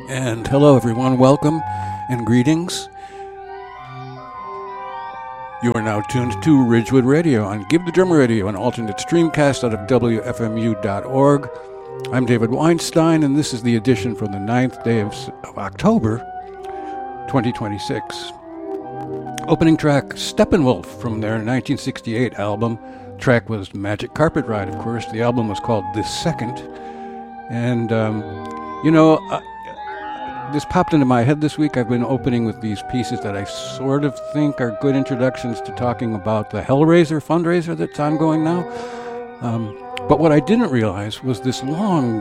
And hello, everyone. Welcome and greetings. You are now tuned to Ridgewood Radio on Give the Drummer Radio, an alternate streamcast out of WFMU.org. I'm David Weinstein, and this is the edition from the 9th day of October, 2026. Opening track, Steppenwolf, from their 1968 album. Track was Magic Carpet Ride, of course. The album was called The Second. And, this popped into my head this week. I've been opening with these pieces that I sort of think are good introductions to talking about the Hellraiser fundraiser that's ongoing now. But what I didn't realize was this long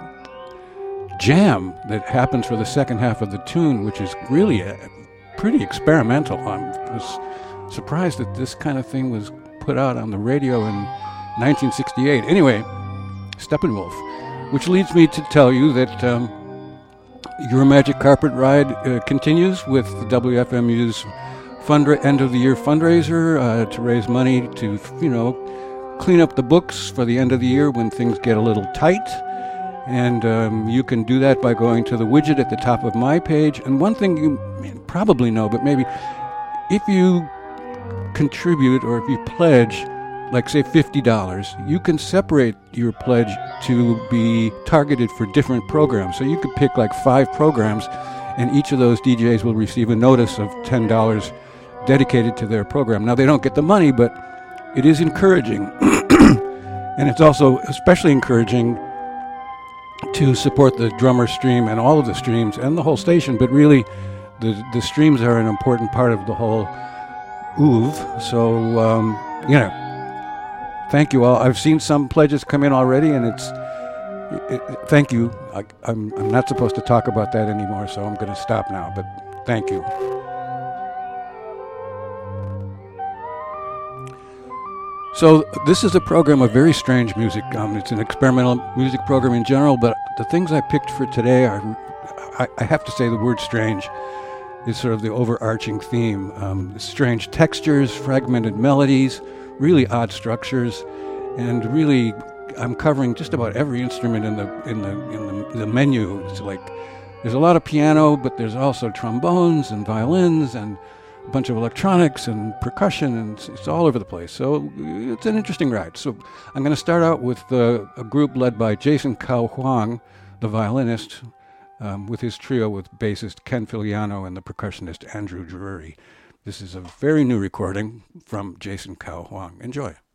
jam that happens for the second half of the tune, which is really pretty experimental. I was surprised that this kind of thing was put out on the radio in 1968. Anyway, Steppenwolf, which leads me to tell you that Your Magic Carpet Ride continues with the WFMU's end-of-the-year fundraiser to raise money to, clean up the books for the end of the year when things get a little tight. And you can do that by going to the widget at the top of my page. And one thing you probably know, but maybe if you contribute or if you pledge, like say $50, you can separate your pledge to be targeted for different programs. So you could pick like 5 programs, and each of those DJs will receive a notice of $10 dedicated to their program. Now, they don't get the money, but it is encouraging. And it's also especially encouraging to support the drummer stream and all of the streams and the whole station, but really the streams are an important part of the whole oeuvre. So, thank you all. I've seen some pledges come in already, and thank you. I'm not supposed to talk about that anymore, so I'm going to stop now, but thank you. So this is a program of very strange music. It's an experimental music program in general, but the things I picked for today are, I have to say the word strange is sort of the overarching theme. Strange textures, fragmented melodies, really odd structures, and really I'm covering just about every instrument in the menu. It's like there's a lot of piano, but there's also trombones and violins and a bunch of electronics and percussion, and it's all over the place. So it's an interesting ride. So I'm going to start out with a group led by Jason Cao Huang, the violinist, with his trio with bassist Ken Filiano and the percussionist Andrew Drury. This is a very new recording from Jason Cao Huang. Enjoy.